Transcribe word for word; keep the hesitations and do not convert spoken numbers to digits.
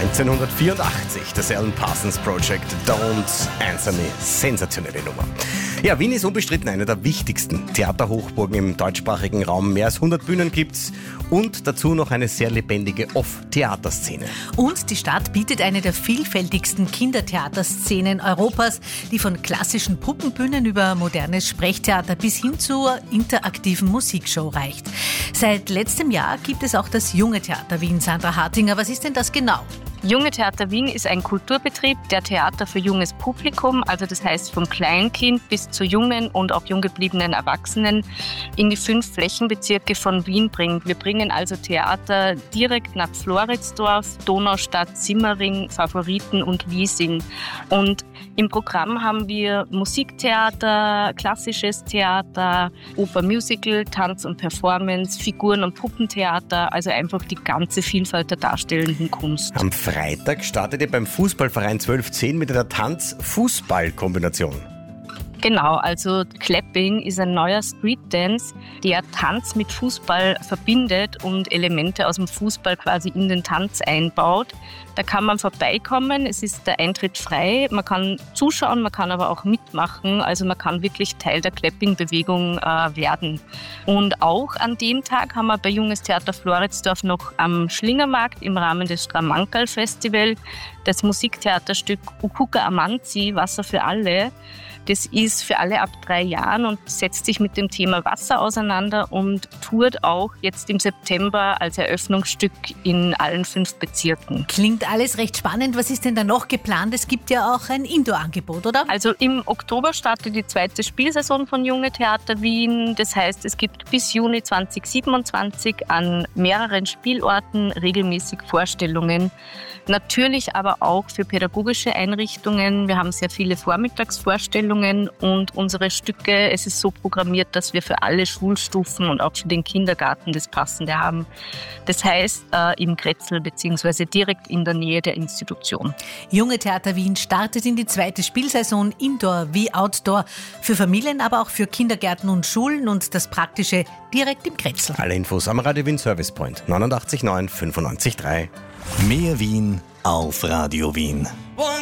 neunzehnhundertvierundachtzig, das Alan Parsons Project, Don't Answer Me. Sensationelle Nummer. Ja, Wien ist unbestritten eine der wichtigsten Theaterhochburgen im deutschsprachigen Raum. Mehr als hundert Bühnen gibt's und dazu noch eine sehr lebendige Off-Theaterszene. Und die Stadt bietet eine der vielfältigsten Kindertheaterszenen Europas, die von klassischen Puppenbühnen über modernes Sprechtheater bis hin zur interaktiven Musikshow reicht. Seit letztem Jahr gibt es auch das Junge Theater Wien. Sandra Hartinger, was ist denn das genau? Junge Theater Wien ist ein Kulturbetrieb, der Theater für junges Publikum, also das heißt vom Kleinkind bis zu jungen und auch jung gebliebenen Erwachsenen, in die fünf Flächenbezirke von Wien bringt. Wir bringen also Theater direkt nach Floridsdorf, Donaustadt, Simmering, Favoriten und Wiesing. Und im Programm haben wir Musiktheater, klassisches Theater, Oper-Musical, Tanz und Performance, Figuren- und Puppentheater, also einfach die ganze Vielfalt der darstellenden Kunst. Am Freitag startet ihr beim Fußballverein zwölf zehn mit einer Tanz-Fußball-Kombination. Genau, also Clapping ist ein neuer Street-Dance, der Tanz mit Fußball verbindet und Elemente aus dem Fußball quasi in den Tanz einbaut. Da kann man vorbeikommen, es ist der Eintritt frei, man kann zuschauen, man kann aber auch mitmachen, also man kann wirklich Teil der Clapping-Bewegung äh, werden. Und auch an dem Tag haben wir bei Junges Theater Floridsdorf noch am Schlingermarkt im Rahmen des Stramankerl-Festival das Musiktheaterstück Ukuka Amanzi, Wasser für alle. Das ist für alle ab drei Jahren und setzt sich mit dem Thema Wasser auseinander und tourt auch jetzt im September als Eröffnungsstück in allen fünf Bezirken. Klingt alles recht spannend. Was ist denn da noch geplant? Es gibt ja auch ein Indoor-Angebot, oder? Also im Oktober startet die zweite Spielsaison von Junge Theater Wien. Das heißt, es gibt bis Juni zweitausendsiebenundzwanzig an mehreren Spielorten regelmäßig Vorstellungen. Natürlich aber auch für pädagogische Einrichtungen. Wir haben sehr viele Vormittagsvorstellungen und unsere Stücke, es ist so programmiert, dass wir für alle Schulstufen und auch für den Kindergarten das Passende haben. Das heißt, äh, im Kretzel bzw. direkt in der Nähe der Institution. Junge Theater Wien startet in die zweite Spielsaison, Indoor wie Outdoor, für Familien, aber auch für Kindergärten und Schulen und das Praktische direkt im Kretzel. Alle Infos am Radio Wien Service Point neunundachtzig neun fünfundneunzig drei. Mehr Wien auf Radio Wien.